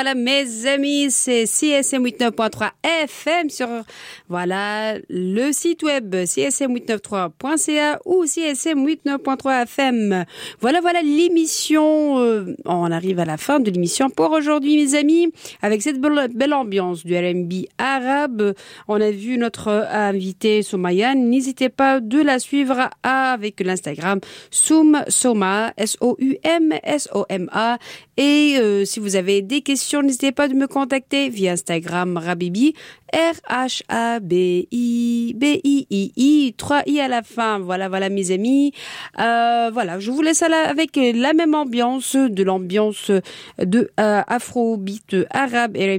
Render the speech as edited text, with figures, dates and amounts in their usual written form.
Voilà mes amis, c'est CSM 89.3 FM sur voilà le site web csm893.ca ou CSM 89.3 FM. Voilà l'émission. On arrive à la fin de l'émission pour aujourd'hui mes amis avec cette belle ambiance du R&B arabe. On a vu notre invité Soumaya. N'hésitez pas de la suivre avec l'Instagram Soma SOUMSOMA et si vous avez des questions, n'hésitez pas de me contacter via Instagram Rabibi, RHABIBII, 3 I à la fin. Voilà mes amis. Je vous laisse avec la même ambiance, de l'ambiance de Afrobeat arabe et